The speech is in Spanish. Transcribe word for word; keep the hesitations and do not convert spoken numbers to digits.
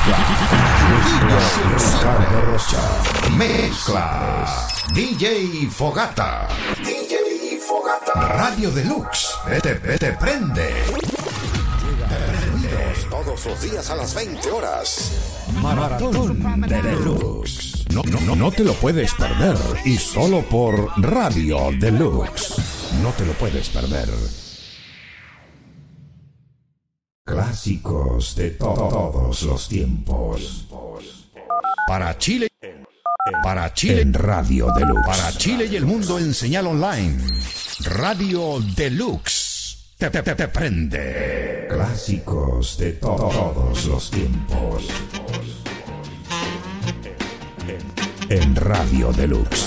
Ricardo Rocha. Mezclas. D J Fogata. D J Fogata. Radio Deluxe. Te, te, te prende. Prendidos todos los días a las veinte horas. Maratón de Deluxe. No, no, no, no te lo puedes perder. Y solo por Radio Deluxe. No te lo puedes perder. Clásicos de to todos los tiempos. Para Chile, para Chile en Radio Deluxe. Para Chile y el mundo en señal online. Radio Deluxe. Te, te, te, te prende. Clásicos de to todos los tiempos. En Radio Deluxe.